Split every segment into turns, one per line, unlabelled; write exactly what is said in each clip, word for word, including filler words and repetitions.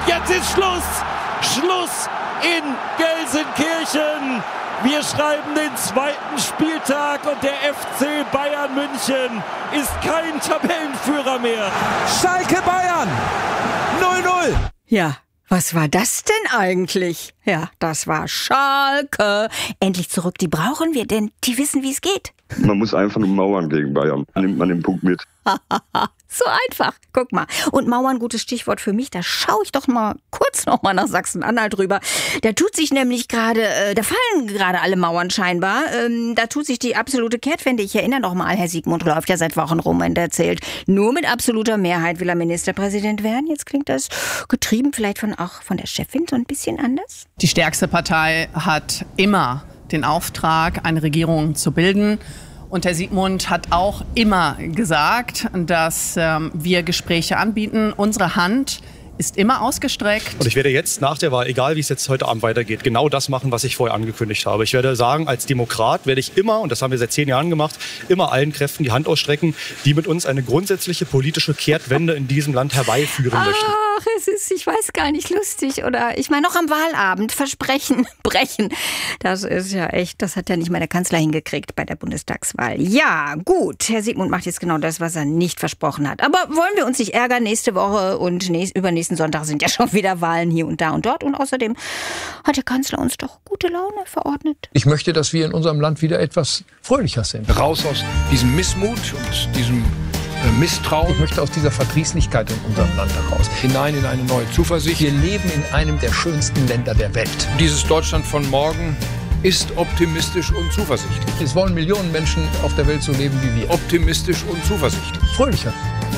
Und jetzt ist Schluss. Schluss in Gelsenkirchen. Wir schreiben den zweiten Spieltag und der F C Bayern München ist kein Tabellenführer mehr.
Schalke Bayern null null.
Ja, was war das denn eigentlich? Ja, das war Schalke. Endlich zurück, die brauchen wir, denn die wissen, wie es geht.
Man muss einfach nur mauern gegen Bayern. Nimmt man den Punkt mit.
So einfach. Guck mal. Und Mauern, gutes Stichwort für mich. Da schaue ich doch mal kurz noch mal nach Sachsen-Anhalt rüber. Da tut sich nämlich gerade, äh, da fallen gerade alle Mauern scheinbar. Ähm, da tut sich die absolute Kehrtwende. Ich erinnere noch mal, Herr Siegmund läuft ja seit Wochen rum und erzählt, nur mit absoluter Mehrheit will er Ministerpräsident werden. Jetzt klingt das getrieben vielleicht von auch von der Chefin so ein bisschen anders.
Die stärkste Partei hat immer den Auftrag, eine Regierung zu bilden. Und Herr Siegmund hat auch immer gesagt, dass ähm, wir Gespräche anbieten. Unsere Hand ist immer ausgestreckt.
Und ich werde jetzt nach der Wahl, egal wie es jetzt heute Abend weitergeht, genau das machen, was ich vorher angekündigt habe. Ich werde sagen, als Demokrat werde ich immer, und das haben wir seit zehn Jahren gemacht, immer allen Kräften die Hand ausstrecken, die mit uns eine grundsätzliche politische Kehrtwende in diesem Land herbeiführen
Ach,
möchten.
Ach, es ist, ich weiß gar nicht, lustig. Oder ich meine, noch am Wahlabend Versprechen brechen. Das ist ja echt, das hat ja nicht mal der Kanzler hingekriegt bei der Bundestagswahl. Ja, gut, Herr Siegmund macht jetzt genau das, was er nicht versprochen hat. Aber wollen wir uns nicht ärgern, nächste Woche und nächst, übernächsten Sonntag sind ja schon wieder Wahlen hier und da und dort. Und außerdem hat der Kanzler uns doch gute Laune verordnet.
Ich möchte, dass wir in unserem Land wieder etwas fröhlicher sind.
Raus aus diesem Missmut und diesem Misstrauen.
Ich möchte aus dieser Verdrießlichkeit in unserem Land heraus.
Hinein in eine neue Zuversicht.
Wir leben in einem der schönsten Länder der Welt.
Dieses Deutschland von morgen ist optimistisch und zuversichtlich.
Es wollen Millionen Menschen auf der Welt so leben wie wir.
Optimistisch und zuversichtlich.
Fröhlicher.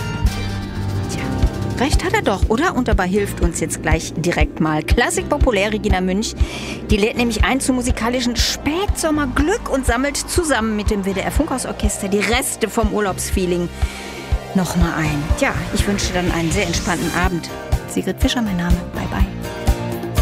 Recht hat er doch, oder? Und dabei hilft uns jetzt gleich direkt mal Klassik populär Regina Münch. Die lädt nämlich ein zum musikalischen Spätsommerglück und sammelt zusammen mit dem W D R Funkhausorchester die Reste vom Urlaubsfeeling nochmal ein. Tja, ich wünsche dann einen sehr entspannten Abend. Sigrid Fischer mein Name. Bye bye.